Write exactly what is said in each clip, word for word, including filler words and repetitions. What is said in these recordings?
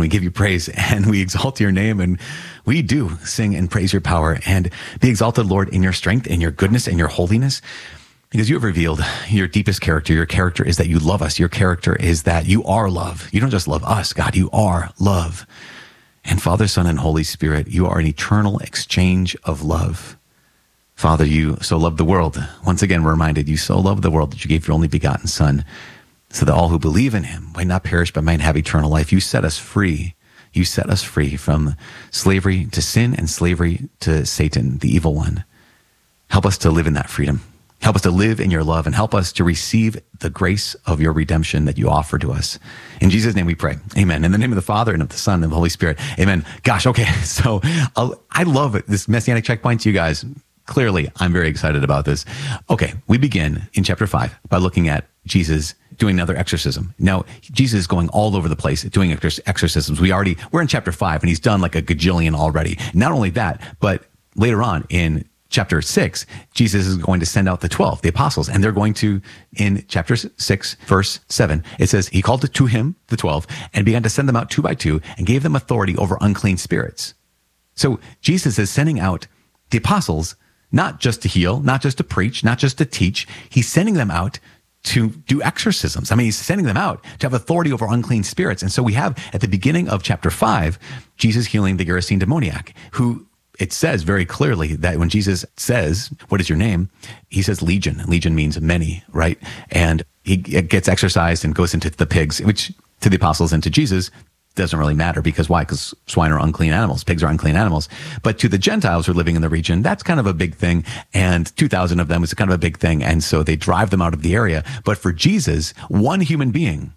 we give you praise and we exalt your name, and we do sing and praise your power. And be exalted, Lord, in your strength, in your goodness, and your holiness, because you have revealed your deepest character. Your character is that you love us. Your character is that you are love. You don't just love us, God, you are love. And Father, Son, and Holy Spirit, you are an eternal exchange of love. Father, you so loved the world. Once again, we're reminded you so loved the world that you gave your only begotten Son, so that all who believe in him might not perish but might have eternal life. You set us free. You set us free from slavery to sin and slavery to Satan, the evil one. Help us to live in that freedom. Help us to live in your love, and help us to receive the grace of your redemption that you offer to us. In Jesus' name we pray. Amen. In the name of the Father, and of the Son, and of the Holy Spirit. Amen. Gosh, okay. So uh, I love it. This Messianic Checkpoints, you guys. Clearly, I'm very excited about this. Okay, we begin in chapter five by looking at Jesus doing another exorcism. Now, Jesus is going all over the place doing exorcisms. We already, we're in chapter five, and he's done like a gajillion already. Not only that, but later on in chapter six, Jesus is going to send out the twelve, the apostles, and they're going to, in chapter six, verse seven, it says, he called to him the twelve and began to send them out two by two and gave them authority over unclean spirits. So Jesus is sending out the apostles not just to heal, not just to preach, not just to teach. He's sending them out to do exorcisms. I mean, he's sending them out to have authority over unclean spirits. And so we have at the beginning of chapter five, Jesus healing the Gerasene demoniac, who it says very clearly that when Jesus says, what is your name? He says legion. Legion means many, right? And he gets exorcised and goes into the pigs, which to the apostles and to Jesus doesn't really matter. Because why? Because swine are unclean animals. Pigs are unclean animals. But to the Gentiles who are living in the region, that's kind of a big thing. And two thousand of them is kind of a big thing. And so they drive them out of the area. But for Jesus, one human being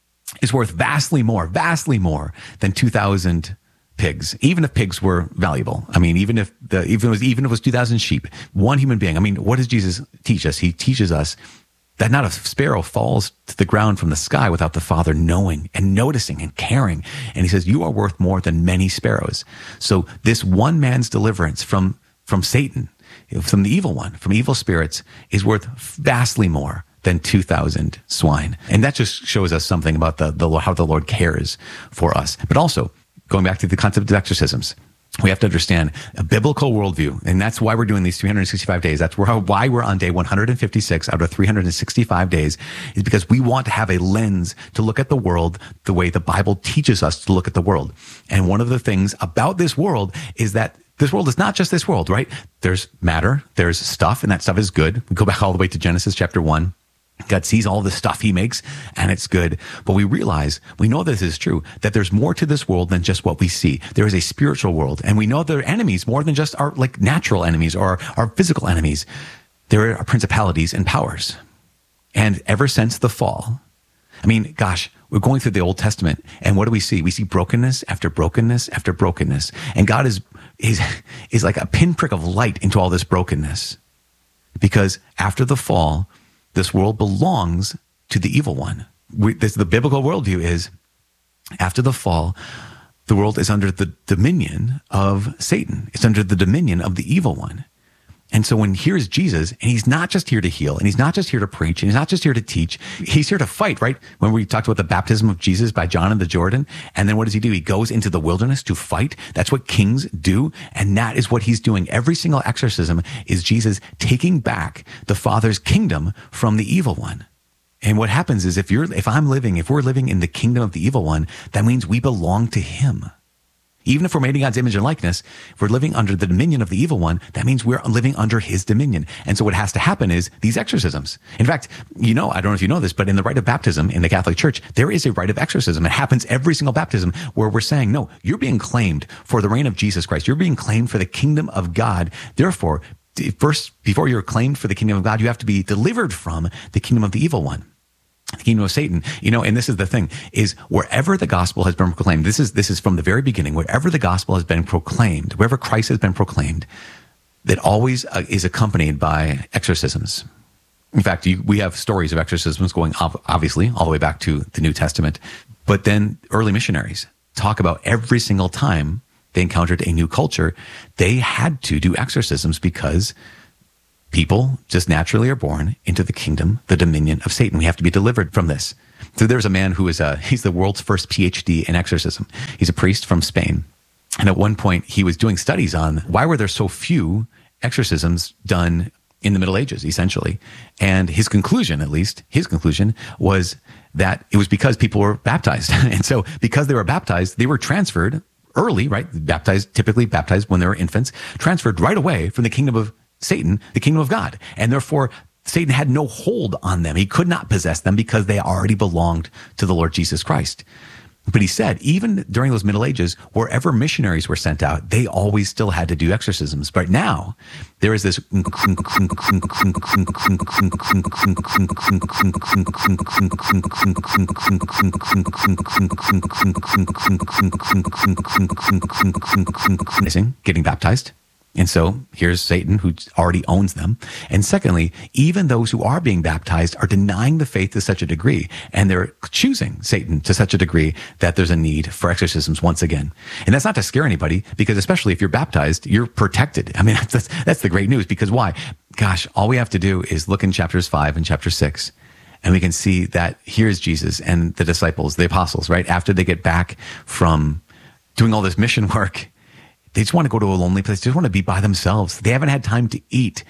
is worth vastly more, vastly more than two thousand pigs, even if pigs were valuable. I mean, even if the, even if it was, even if it was two thousand sheep, one human being. I mean, what does Jesus teach us? He teaches us that not a sparrow falls to the ground from the sky without the Father knowing and noticing and caring. And he says, you are worth more than many sparrows. So this one man's deliverance from, from Satan, from the evil one, from evil spirits, is worth vastly more than two thousand swine. And that just shows us something about the, the how the Lord cares for us. But also, going back to the concept of exorcisms, we have to understand a biblical worldview, and that's why we're doing these three hundred sixty-five days. That's why we're on day one hundred fifty-six out of three hundred sixty-five days, is because we want to have a lens to look at the world the way the Bible teaches us to look at the world. And one of the things about this world is that this world is not just this world, right? There's matter, there's stuff, and that stuff is good. We go back all the way to Genesis chapter one. God sees all the stuff he makes, and it's good. But we realize, we know this is true, that there's more to this world than just what we see. There is a spiritual world, and we know there are enemies more than just our like natural enemies or our physical enemies. There are principalities and powers. And ever since the fall, I mean, gosh, we're going through the Old Testament, and what do we see? We see brokenness after brokenness after brokenness. And God is, is, is like a pinprick of light into all this brokenness. Because after the fall, this world belongs to the evil one. We, this, the biblical worldview is, after the fall, the world is under the dominion of Satan. It's under the dominion of the evil one. And so when here's Jesus, and he's not just here to heal, and he's not just here to preach, and he's not just here to teach, he's here to fight, right? When we talked about the baptism of Jesus by John in the Jordan, and then what does he do? He goes into the wilderness to fight. That's what kings do, and that is what he's doing. Every single exorcism is Jesus taking back the Father's kingdom from the evil one. And what happens is if you're, if I'm living, if we're living in the kingdom of the evil one, that means we belong to him. Even if we're made in God's image and likeness, if we're living under the dominion of the evil one, that means we're living under his dominion. And so what has to happen is these exorcisms. In fact, you know, I don't know if you know this, but in the rite of baptism in the Catholic Church, there is a rite of exorcism. It happens every single baptism where we're saying, no, you're being claimed for the reign of Jesus Christ. You're being claimed for the kingdom of God. Therefore, first, before you're claimed for the kingdom of God, you have to be delivered from the kingdom of the evil one. The kingdom of Satan, you know, and this is the thing, is wherever the gospel has been proclaimed, this is, this is from the very beginning, wherever the gospel has been proclaimed, wherever Christ has been proclaimed, that always uh, is accompanied by exorcisms. In fact, you, we have stories of exorcisms going ob- obviously all the way back to the New Testament, but then early missionaries talk about every single time they encountered a new culture, they had to do exorcisms because people just naturally are born into the kingdom, the dominion of Satan. We have to be delivered from this. So there's a man who is a, he's the world's first P H D in exorcism. He's a priest from Spain. And at one point he was doing studies on why were there so few exorcisms done in the Middle Ages, essentially. And his conclusion, at least, his conclusion was that it was because people were baptized. And so because they were baptized, they were transferred early, right? Baptized, typically baptized when they were infants, transferred right away from the kingdom of Satan, the kingdom of God. And therefore, Satan had no hold on them. He could not possess them because they already belonged to the Lord Jesus Christ. But he said, even during those Middle Ages, wherever missionaries were sent out, they always still had to do exorcisms. But now, there is this getting baptized. And so here's Satan, who already owns them. And secondly, even those who are being baptized are denying the faith to such a degree, and they're choosing Satan to such a degree that there's a need for exorcisms once again. And that's not to scare anybody, because especially if you're baptized, you're protected. I mean, that's, that's the great news, because why? Gosh, all we have to do is look in chapters five and chapter six, and we can see that here's Jesus and the disciples, the apostles, right? After they get back from doing all this mission work, they just want to go to a lonely place. They just want to be by themselves. They haven't had time to eat.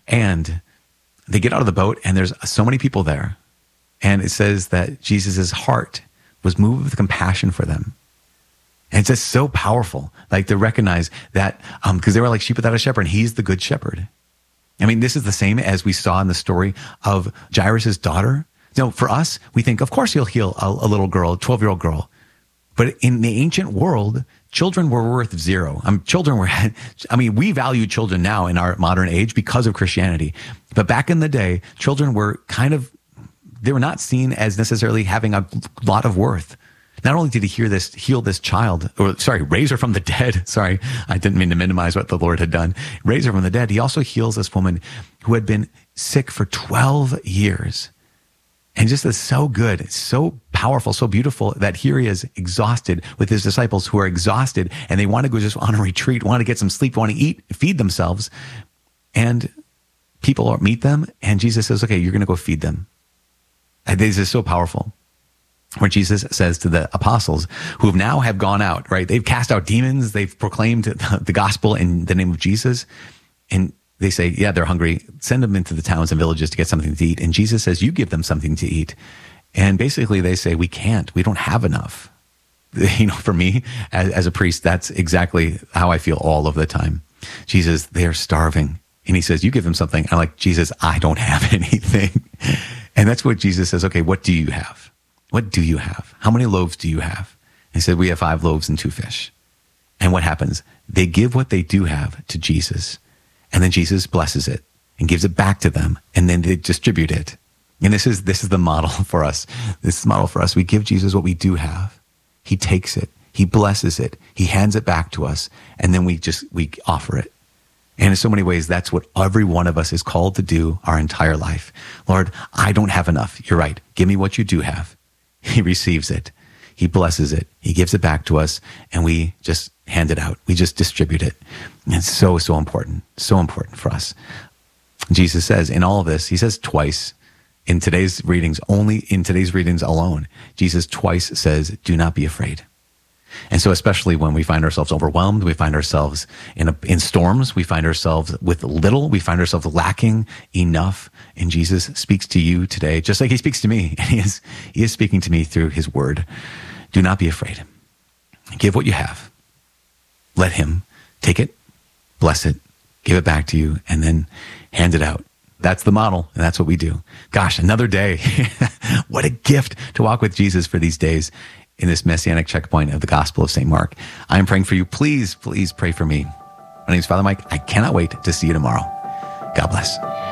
And they get out of the boat, and there's so many people there. And it says that Jesus' heart was moved with compassion for them. And it's just so powerful, like to recognize that, um, because they were like sheep without a shepherd, and he's the good shepherd. I mean, this is the same as we saw in the story of Jairus' daughter. You know, for us, we think, of course he'll heal a, a little girl, a twelve-year-old girl. But in the ancient world, children were worth zero. I mean, children were, I mean, we value children now in our modern age because of Christianity. But back in the day, children were kind of, they were not seen as necessarily having a lot of worth. Not only did he hear this, heal this child, or sorry, raise her from the dead. Sorry, I didn't mean to minimize what the Lord had done. Raise her from the dead. He also heals this woman who had been sick for twelve years. And just is so good, so powerful, so beautiful that here he is exhausted with his disciples who are exhausted, and they want to go just on a retreat, want to get some sleep, want to eat, feed themselves. And people meet them, and Jesus says, okay, you're going to go feed them. And this is so powerful. Where Jesus says to the apostles who now have gone out, right? They've cast out demons. They've proclaimed the gospel in the name of Jesus. And they say, yeah, they're hungry. Send them into the towns and villages to get something to eat. And Jesus says, you give them something to eat. And basically they say, we can't, we don't have enough. You know, for me as, as a priest, that's exactly how I feel all of the time. Jesus, they're starving. And he says, you give them something. I'm like, Jesus, I don't have anything. And that's what Jesus says. Okay, what do you have? What do you have? How many loaves do you have? And he said, we have five loaves and two fish. And what happens? They give what they do have to Jesus. And then Jesus blesses it and gives it back to them. And then they distribute it. And this is, this is the model for us. This is the model for us. We give Jesus what we do have. He takes it. He blesses it. He hands it back to us. And then we just, we offer it. And in so many ways, that's what every one of us is called to do our entire life. Lord, I don't have enough. You're right. Give me what you do have. He receives it. He blesses it. He gives it back to us, and we just hand it out. We just distribute it. And it's so, so important. So important for us. Jesus says in all of this, he says twice in today's readings, only in today's readings alone, Jesus twice says, do not be afraid. And so especially when we find ourselves overwhelmed, we find ourselves in a, in storms, we find ourselves with little, we find ourselves lacking enough. And Jesus speaks to you today, just like he speaks to me. And he is, he is speaking to me through his word. Do not be afraid. Give what you have. Let him take it, bless it, give it back to you, and then hand it out. That's the model, and that's what we do. Gosh, another day. What a gift to walk with Jesus for these days in this messianic checkpoint of the Gospel of Saint Mark. I am praying for you. Please, please pray for me. My name is Father Mike. I cannot wait to see you tomorrow. God bless.